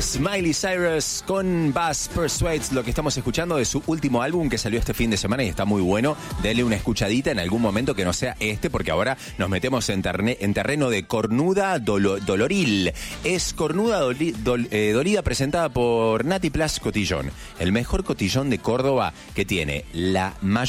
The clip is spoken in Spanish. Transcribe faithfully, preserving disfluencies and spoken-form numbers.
Es Miley Cyrus con Bass Persuades, lo que estamos escuchando de su último álbum que salió este fin de semana y está muy bueno. Denle una escuchadita en algún momento que no sea este, porque ahora nos metemos en, terne, en terreno de cornuda dolo, doloril. Es cornuda doli, dol, eh, dolida, presentada por Nati Plus Cotillón, el mejor cotillón de Córdoba, que tiene la mayor